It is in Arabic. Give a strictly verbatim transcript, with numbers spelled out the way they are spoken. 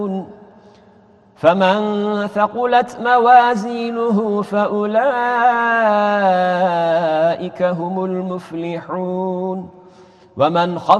فمن ثقلت موازينه فأولئك هم المفلحون ومن خفت